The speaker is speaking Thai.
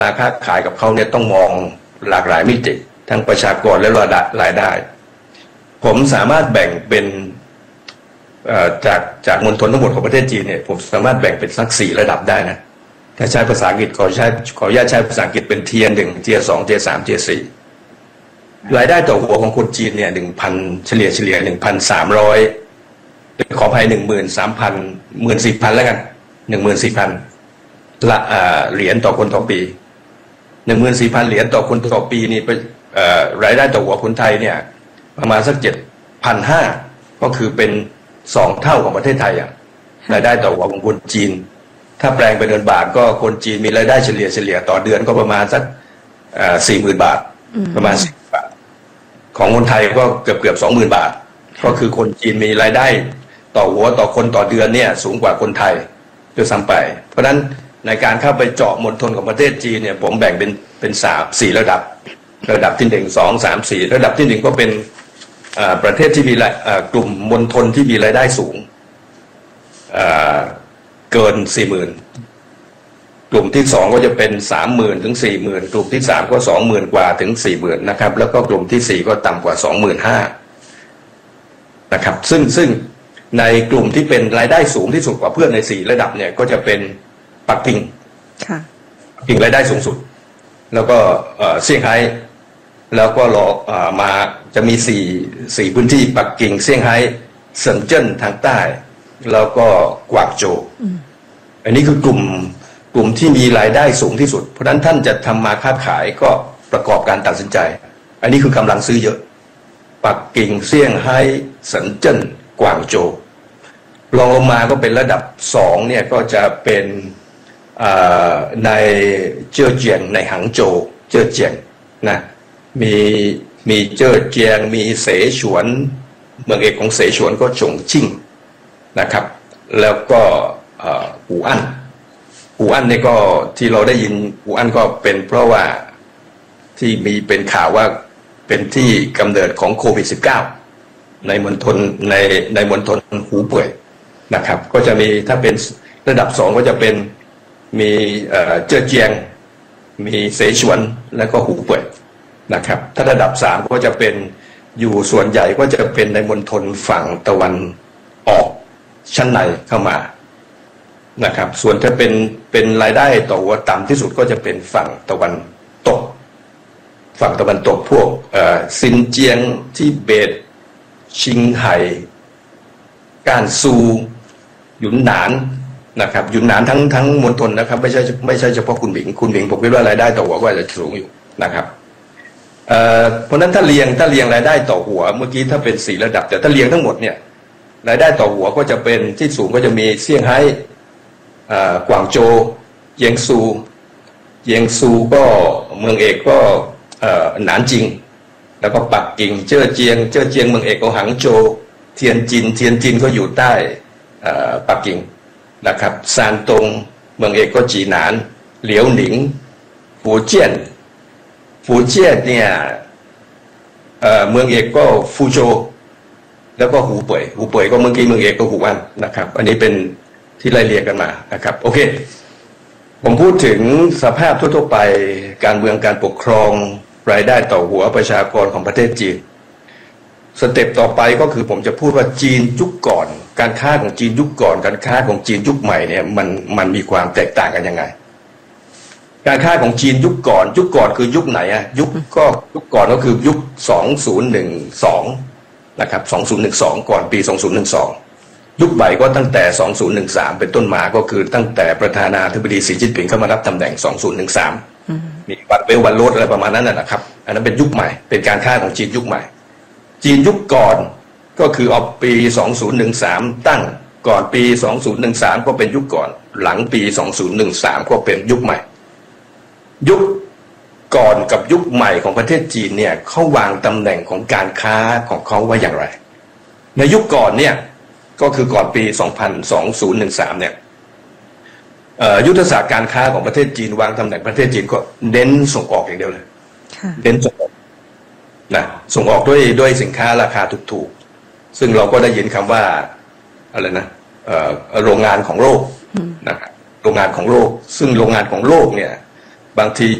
ค้าขายกับเขาเนี่ยต้องมองหลากหลายมิติทั้งประชากรและรายได้ผมสามารถแบ่งเป็นจากมณฑลทั้งหมดของประเทศจีนเนี่ยผมสามารถแบ่งเป็นสัก4ระดับได้นะถ้าใช้ภาษาอังกฤษขออนุญาตใช้ภาษาอังกฤษเป็นTier 1 Tier 2 Tier 3 Tier 4รายได้ต่อหัวของคนจีนเนี่ย 1,000 เฉลี่ย 1,300 ขออภัย 13,000 14,000 แล้วกัน 14,000 เหรียญต่อคนต่อปี 14,000 เหรียญต่อคนต่อปีนี่รายได้ต่อหัวคนไทยเนี่ยประมาณสัก 7,500 ก็คือเป็น2 เท่าของประเทศไทยรายได้ต่อหัวของคนจีนถ้าแปลงเป็นเงินบาทก็คนจีนมีรายได้เฉลี่ยต่อเดือนก็ประมาณสัก40,000 บาทประมาณ10 บาทของคนไทยก็เกือบ 20,000 บาทก็คือคนจีนมีรายได้ต่อหัวต่อคนต่อเดือนเนี่ยสูงกว่าคนไทยด้วยซ้ำไปเพราะฉะนั้นในการเข้าไปเจาะมณฑลของประเทศจีนเนี่ยผมแบ่งเป็น4 ระดับที่1 2 3 4ระดับที่1ก็เป็นประเทศที่มีกลุ่มมณฑลที่มีรายได้สูงเกิน 40,000 กลุ่มที่2ก็จะเป็น 30,000 ถึง 40,000 กลุ่มที่3ก็ 20,000 กว่าถึง 40,000 นะครับแล้วก็กลุ่มที่4ก็ต่ำกว่า 25,000 นะครับซึ่งในกลุ่มที่เป็นรายได้สูงที่สุดกว่าเพื่อนใน4ระดับเนี่ยก็จะเป็นปักกิ่งปักกิ่งรายได้สูงสุดแล้วก็เซี่ยงไฮ้แล้วก็มาจะมี4พื้นที่ปักกิ่งเซี่ยงไฮ้เซินเจิ้นทางใต้แล้วก็กวางโจวอันนี้คือกลุ่มที่มีรายได้สูงที่สุดเพราะฉะนั้นท่านจะทำมาค้าขายก็ประกอบการตัดสินใจอันนี้คือกำลังซื้อเยอะปักกิ่งเซี่ยงไฮ้เซินเจิ้นกวางโจวรองลงมาก็เป็นระดับ2เนี่ยก็จะเป็นในเจ้อเจียงในหางโจวเจ้อเจียงนะมีเจ้อเจียงมีเสฉวนเมืองเอกของเสฉวนก็ฉงชิ่งนะครับแล้วก็อู่อั้นนี่ก็ที่เราได้ยินอู่อั้นก็เป็นเพราะว่าที่มีเป็นข่าวว่าเป็นที่กำเนิดของโควิด -19 ในมณฑลหูเป่ยนะครับก็จะมีถ้าเป็นระดับ2ก็จะเป็นมีเจ้อเจียงมีเสฉวนแล้วก็หูเป่ยนะครับถ้าระดับ3ก็จะเป็นอยู่ส่วนใหญ่ก็จะเป็นในมณฑลฝั่งตะวันออกชั้นในเข้ามานะครับส่วนถ้าเป็นรายได้ต่อหัวต่ำที่สุดก็จะเป็นฝั่งตะวันตกพวกซินเจียงทิเบตชิงไห่ก้านซูหยุนหนานนะครับหยุนหนานทั้งมณฑลนะครับไม่ใช่เฉพาะคุณหมิงผมคิดว่ารายได้ต่อหัวก็จะสูงอยู่นะครับเพราะนั้นถ้าเรียงรายได้ต่อหัวเมื่อกี้ถ้าเป็น4ระดับแต่ถ้าเรียงทั้งหมดเนี่ยรายได้ต่อหัวก็จะเป็นที่สูงก็จะมีเซี่ยงไฮ้กวางโจวเยียงซูก็เมืองเอกก็หนานจิงแล้วก็ปักกิ่งเจ้อเจียงเมืองเอกก็หางโจวเทียนจินก็อยู่ใต้ปักกิ่งนะครับซานตงเมืองเอกก็จีหนานเหลียวหนิงฟูเจี้ยนเนี่ยเมืองเอกก็ฟูโจวแล้วก็หูเป่ยก็เมื่อกี้เมืองเอกก็หูอั้นนะครับอันนี้เป็นที่ไล่เรียงกันมานะครับโอเคผมพูดถึงสภาพทั่วๆไปการเมืองการปกครองรายได้ต่อหัวประชากรของประเทศจีนสเต็ปต่อไปก็คือผมจะพูดว่าจีนยุคก่อนการค้าของจีนยุคก่อนการค้าของจีนยุคใหม่เนี่ยมันมีความแตกต่างกันยังไงการค้าของจีนยุคก่อนคือยุคไหนยุคก่อนก็คือยุค2012นะครับ2012ก่อนปี2012ยุคใหม่ก็ตั้งแต่2013เป็นต้นมาก็คือตั้งแต่ประธานาธิบดีสีจิ้นผิงเข้ามารับตำแหน่ง2013มีวันเวลวันโลดอะไรประมาณนั้นนะครับอันนั้นเป็นยุคใหม่เป็นการค้าของจีนยุคใหม่จีนยุคก่อนก็คือเอาปี2013ตั้งก่อนปี2013ก็เป็นยุคก่อนหลังปี2013ก็เป็นยุคใหม่ยุคก่อนกับยุคใหม่ของประเทศจีนเนี่ยเขาวางตำแหน่งของการค้าของเขาไว้อย่างไรในยุคก่อนเนี่ยก็คือก่อนปี2013เนี่ยยุทธศาสตร์การค้าของประเทศจีนวางตำแหน่งประเทศจีนก็เน้นส่งออกอย่างเดียวเลยเน้นส่งออกนะส่งออกด้วยสินค้าราคาถูกๆซึ่งเราก็ได้ยินคำว่าอะไรนะโรงงานของโลกนะครับโรงงานของโลกซึ่งโรงงานของโลกเนี่ยบางที